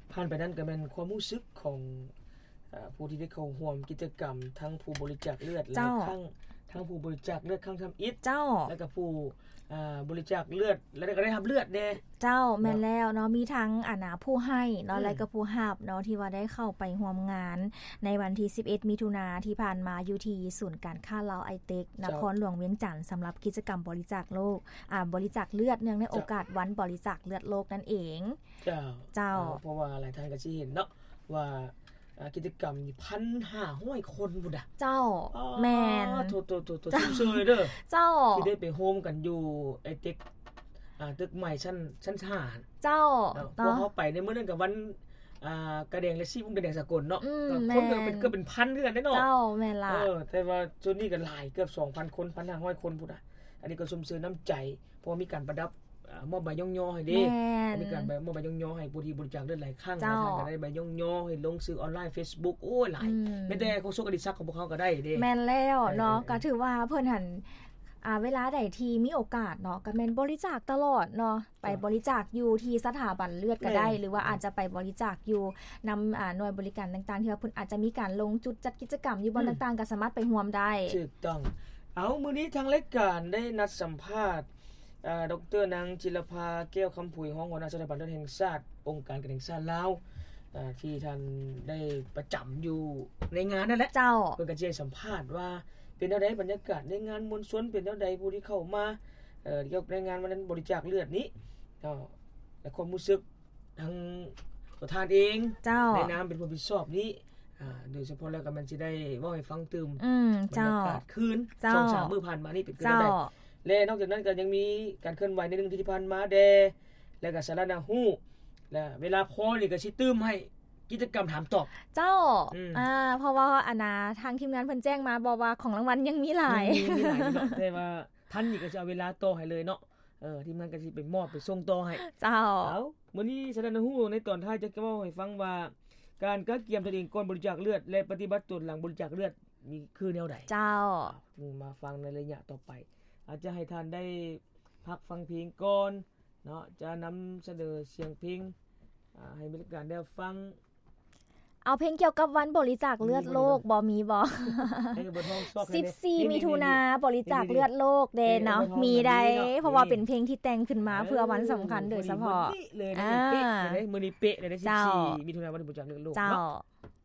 ผ่านไปนั้นก็เป็นความรู้สึกของผู้ที่ได้เข้าร่วมกิจกรรมทั้งผู้บริจาคเลือดหลายครั้งทั้งผู้บริจาคเลือดครั้งทำอิฐแล้วก็ผู้บริจาคเลือดแล้วก็ได้รับเลือดแน่เจ้าแม่นแล้วเนาะมีทั้งผู้ให้เนาะแล้วก็ผู้รับเนาะที่ว่าได้เข้าไปร่วมงานในวันที่11มิถุนายนที่ผ่านมาอยู่ที่ศูนย์การค้าลาวไอเต็กนครหลวงเวียงจันทน์สำหรับกิจกรรมบริจาคโลกบริจาคเลือดเนื่องในโอกาสวันบริจาคเลือดโลกนั่นเองเจ้าเพราะว่าหลายท่านก็สิเห็นเนาะว่ากิจกรรมนี่ 1,500 คนพุ่นน่ะเจ้าแม่นโตๆๆๆซื่อๆเด้อเจ้าที่ได้ไปโฮมกันอยู่ไอเต็กตึกใหม่ชั้น5 เจ้าพอเฮาไปในมื้อนั้นก็วันกระแดงและซี่วงกระแดงสากลเนาะคนก็เป็นพันคือกันเด้เนาะเจ้าแม่นล่ะแต่ว่าจุดนี้ก็หลายเกือบ 2,000 คน 1,500 คนพุ่นน่ะอันนี้ก็สมซื่อน้ำใจเพราะมีการประดับมอบใบย่อๆให้เด้มีการมอบใบย่อๆให้ผู้ที่บริจาคเลือดหลายครั้งท่านก็ได้ใบย่อๆให้ลงสื่อออนไลน์ Facebook โอ้ยหลายแม้แต่โฆษกอดิศักดิ์ของพวกเขาก็ได้เด้แม่นแล้วเนาะก็ถือว่าเพิ่นหั่นเวลาใดที่มีโอกาสเนาะก็แม่นบริจาคตลอดเนาะไปบริจาคอยู่ที่สถาบันเลือดก็ได้หรือว่าอาจจะไปบริจาคอยู่นำหน่วยบริการต่างๆที่ว่าเพิ่นอาจจะมีการลงจุดจัดกิจกรรมอยู่บ่ต่างๆก็สามารถไปร่วมได้ถูกต้องเอามื้อนี้ทางรายการได้นัดสัมภาษณ์ดร.นางจิรภาแก้วคำผุยของหัวหน้าสถาบันเลือดแห่งชาติองค์การแห่งชาติลาวที่ท่านได้ประจำอยู่ในงานนั่นแหละเจ้าเพิ่นก็สิให้สัมภาษณ์ว่าเป็นแนวใดบรรยากาศในงานมวลชนเป็นแนวใดผู้ที่เข้ามาเกี่ยวกับในงานวันนั้นบริจาคเลือดนี้และความรู้สึกทางตัวท่านเองในนามเป็นผู้รับผิดชอบนี้โดยเฉพาะแล้วก็มันสิได้เว้าให้ฟังตื่มบรรยากาศคืน 2-3 มื้อผ่านมานี่เป็นคือได้และนอกจากนั้นก็ยังมีการเคลื่อนไหวในเรื่องที่ผ่านมาแล้วก็สาระน่าฮู้และเวลาพอนี่ก็สิตื่มให้กิจกรรมถามตอบเจ้าเพราะว่าทางทีมงานเพิ่นแจ้งมาบอกว่าของรางวัลยังมีหลายเนาะแต่ว่าท่านนี่ก็จะเอาเวลาต่อให้เลยเนาะทีมงานก็สิไปมอบไปส่งต่อให้เจ้ามื้อนี้สาระน่าฮู้ในตอนท้ายจะเว้าให้ฟังว่าการกักเก็บตัวเองก่อนบริจาคเลือดและปฏิบัติตนหลังบริจาคเลือดมีคือแนวใดเจ้ามาฟังในระยะต่อไปอาจจะให้ท่านได้พักฟังเพลงก่อนเนาะจะนำเสนอเสียงเพลงให้บริการได้ฟังเอาเพลงเกี่ยวกับวันบริจาคเลือดโลกบ่มีบ่14มิถุนายนบริจาคเลือดโลกเด้เนาะมีได้เพราะว่าเป็นเพลงที่แต่งขึ้นมาเพื่อวันสำคัญโดยเฉพาะเลยนะเป๊ะเลยมื้อนี้เป๊ะเลย14มิถุนายนวันบริจาคเลือดโลกเนาะ